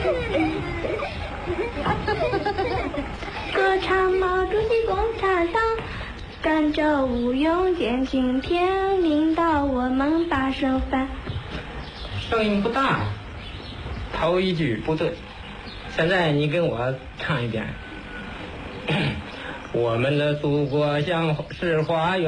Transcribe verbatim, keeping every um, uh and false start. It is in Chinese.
歌唱毛主席共产党，甘蔗无用见今天，领导我们把手翻。 声音不大，头一句不对，现在你跟我唱一遍。我们的祖国像是花园。